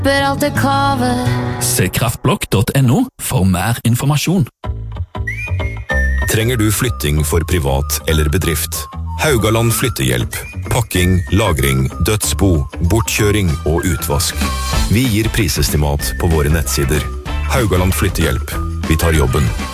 slipper alt det kavet. Se kraftblokk.no for mer informasjon. Trenger du flytting for privat eller bedrift? Haugaland Flyttehjelp. Pakking, lagring, dødsbo, bortkjøring og utvask. Vi gir prisestimat på våre nettsider. Haugaland Flyttehjelp. Vi tar jobben.